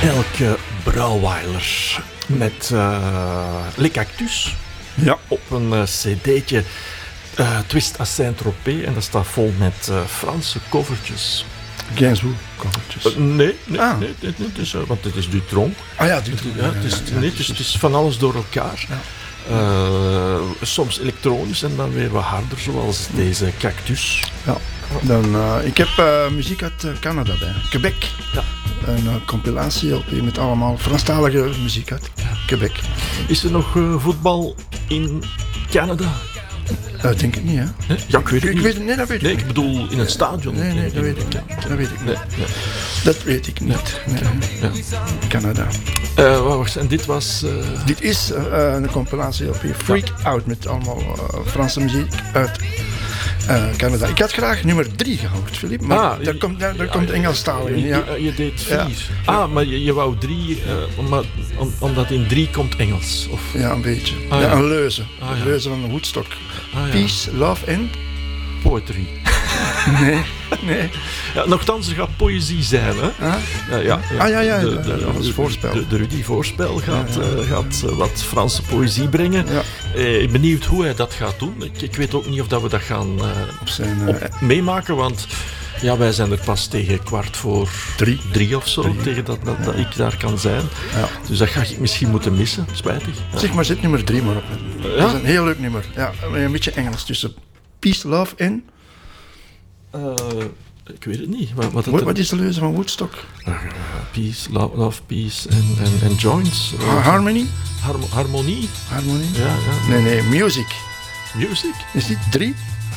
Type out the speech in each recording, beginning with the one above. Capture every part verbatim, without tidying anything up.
Elke Brouweiler met uh, Le Cactus ja. op een uh, cd'tje uh, Twist à Saint-Tropez en dat staat vol met uh, Franse covertjes. Gainsbourg covertjes? Uh, nee, nee, ah. nee, nee, nee het is, uh, want het is Dutronc. Ah ja, Dutronc. Ja, het, is, ja, ja, nee, het, is, het is van alles door elkaar. Ja. Uh, soms elektronisch en dan weer wat harder, zoals deze Cactus. Ja. Dan, uh, ik heb uh, muziek uit uh, Canada bij, Quebec. Ja. Een uh, compilatie met allemaal Franstalige muziek uit ja. Quebec. Is er nog uh, voetbal in Canada? Uh, denk ik niet, hè? Nee? Ja, ik weet het ik, niet. Ik weet, nee, dat weet ik nee, niet. ik bedoel in het stadion. Nee, nee, in, dat weet ik niet. Dat weet ik niet. Nee, nee. Dat weet ik niet. Nee. Nee. Ja. Canada. Uh, wacht, en dit was... Uh... Dit is uh, een compilatie op Freak ja. Out met allemaal uh, Franse muziek uit uh, Canada. Ik had graag nummer drie gehoord, Filip, maar ah, daar je, komt, daar, daar ja, komt Engelstaal in. Ja. Je, je deed vier. Ja. Ah, maar je, je wou drie, uh, omdat, om, omdat in drie komt Engels. Of... Ja, een beetje. Ah, ja, ja. Een leuze. Ah, een ja. leuze van Woodstock. Ah, ja. Peace, love and... Poetry. Nee, nee. Ja, nochtans, er gaat poëzie zijn, hè? Ah, ja, ja, ja. Ah, ja, ja. De, de, dat was voorspel. De, de Rudy Voorspel gaat, ja, ja. Uh, gaat uh, wat Franse poëzie brengen. Ja. Uh, ik ben benieuwd hoe hij dat gaat doen. Ik, ik weet ook niet of dat we dat gaan uh, op zijn, uh, op meemaken, want ja, wij zijn er pas tegen kwart voor drie, drie of zo, drie. tegen dat, dat, ja. dat ik daar kan zijn. Ja. Dus dat ga ik misschien moeten missen, spijtig. Ja. Zeg maar, zet nummer drie maar op. Ja? Dat is een heel leuk nummer. Ja, een beetje Engels tussen Peace, Love en... Uh, ik weet het niet. Wat, wat, wat, wat is de leuze van Woodstock? Uh, peace, love, love peace en joints. Uh, harmony? Harmo- harmonie? Harmonie? Ja, ja. Nee, nee, music. Music? Is dit drie?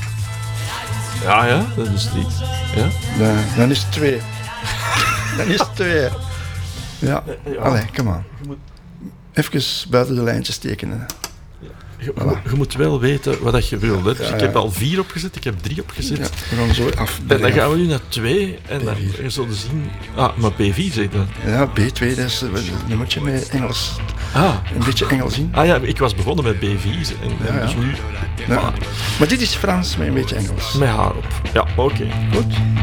Ja, ja, dat is drie. Ja? Dan, dan is het twee. Dan is het twee. Ja. ja. Allee, come on. Moet... Even buiten de lijntjes tekenen. Je, voilà. je moet wel weten wat dat je wil. Hè. Dus ja, ik heb ja. al vier opgezet, ik heb drie opgezet. Ja, we gaan zo af. En dan gaan we nu naar twee en dan je zullen zien... Ah, maar B vier zeg dat. Ja, B twee, dat is een nummertje met Engels. Ah. Een beetje Engels in. Ah ja, ik was begonnen met B vier en, en ja, ja. dus nu... Ja. Voilà. Maar dit is Frans met een beetje Engels. Met haar op. Ja, oké. Okay. Goed.